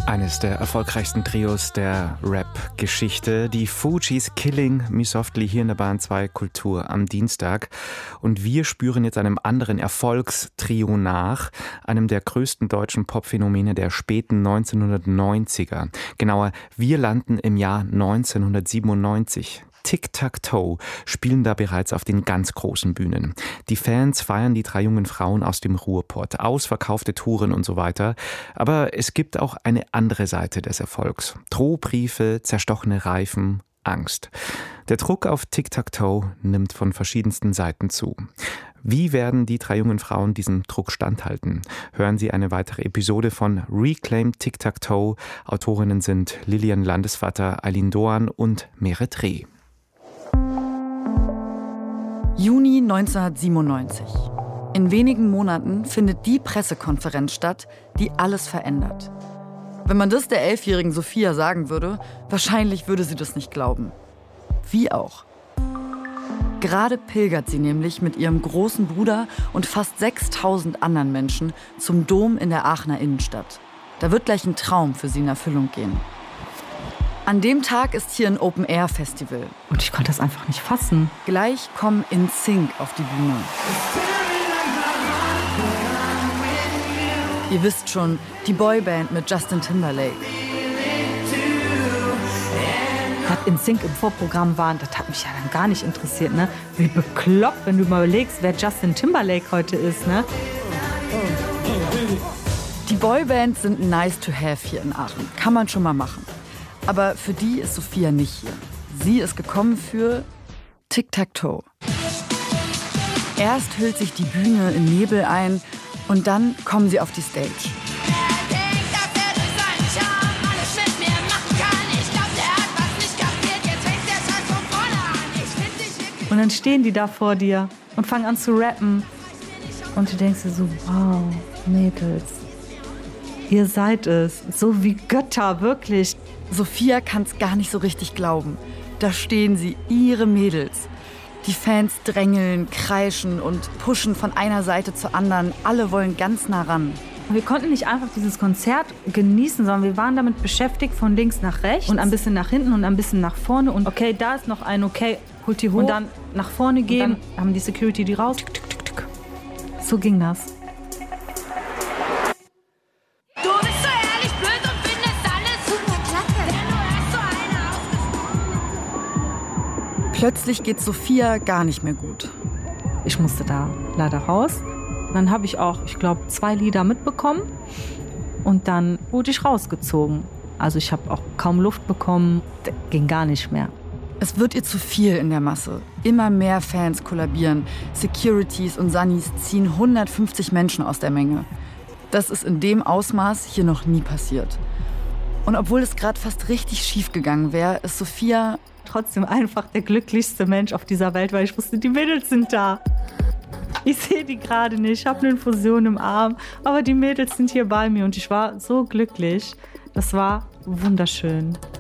Eines der erfolgreichsten Trios der Rap-Geschichte. Die Fugees Killing Me Softly hier in der Bahn 2 Kultur am Dienstag. Und wir spüren jetzt einem anderen Erfolgstrio nach, einem der größten deutschen Popphänomene der späten 1990er. Genauer, wir landen im Jahr 1997. Tic-Tac-Toe spielen da bereits auf den ganz großen Bühnen. Die Fans feiern die drei jungen Frauen aus dem Ruhrpott, ausverkaufte Touren und so weiter. Aber es gibt auch eine andere Seite des Erfolgs. Drohbriefe, zerstochene Reifen, Angst. Der Druck auf Tic-Tac-Toe nimmt von verschiedensten Seiten zu. Wie werden die drei jungen Frauen diesem Druck standhalten? Hören Sie eine weitere Episode von Reclaim Tic-Tac-Toe. Autorinnen sind Lilian Landesvater, Eileen Doan und Meret Reh. Juni 1997. In wenigen Monaten findet die Pressekonferenz statt, die alles verändert. Wenn man das der 11-jährigen Sophia sagen würde, wahrscheinlich würde sie das nicht glauben. Wie auch. Gerade pilgert sie nämlich mit ihrem großen Bruder und fast 6.000 anderen Menschen zum Dom in der Aachener Innenstadt. Da wird gleich ein Traum für sie in Erfüllung gehen. An dem Tag ist hier ein Open-Air-Festival. Und ich konnte das einfach nicht fassen. Gleich kommen NSYNC auf die Bühne. Ihr wisst schon, die Boyband mit Justin Timberlake. Dass NSYNC im Vorprogramm waren, das hat mich ja dann gar nicht interessiert, ne? Wie bekloppt, wenn du mal überlegst, wer Justin Timberlake heute ist, ne? Die Boybands sind nice to have hier in Aachen. Kann man schon mal machen. Aber für die ist Sophia nicht hier. Sie ist gekommen für Tic-Tac-Toe. Erst hüllt sich die Bühne in Nebel ein und dann kommen sie auf die Stage. Und dann stehen die da vor dir und fangen an zu rappen. Und du denkst dir so, wow, Mädels, ihr seid es. So wie Götter, wirklich. Sophia kann es gar nicht so richtig glauben. Da stehen sie, ihre Mädels. Die Fans drängeln, kreischen und pushen von einer Seite zur anderen. Alle wollen ganz nah ran. Wir konnten nicht einfach dieses Konzert genießen, sondern wir waren damit beschäftigt, von links nach rechts und ein bisschen nach hinten und ein bisschen nach vorne. Und okay, da ist noch ein, okay, holt die hoch. Und dann nach vorne gehen, dann haben die Security die raus. Tick, tick, tick, tick. So ging das. Plötzlich geht Sophia gar nicht mehr gut. Ich musste da leider raus. Dann habe ich auch, ich glaube, 2 Lieder mitbekommen. Und dann wurde ich rausgezogen. Also ich habe auch kaum Luft bekommen. Das ging gar nicht mehr. Es wird ihr zu viel in der Masse. Immer mehr Fans kollabieren. Securities und Sunnies ziehen 150 Menschen aus der Menge. Das ist in dem Ausmaß hier noch nie passiert. Und obwohl es gerade fast richtig schief gegangen wäre, ist Sophia trotzdem einfach der glücklichste Mensch auf dieser Welt, weil ich wusste, die Mädels sind da. Ich sehe die gerade nicht, ich habe eine Infusion im Arm, aber die Mädels sind hier bei mir und ich war so glücklich. Das war wunderschön.